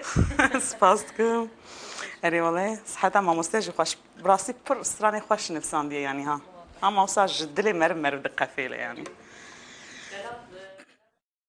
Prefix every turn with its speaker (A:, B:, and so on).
A: سپاس دکم. اری والله صحتا ما مستجی خوش براسی پر استرانی خوش نفسان دی یعنی ها. هم اوسا جدلی مرد دقة فيله يعني.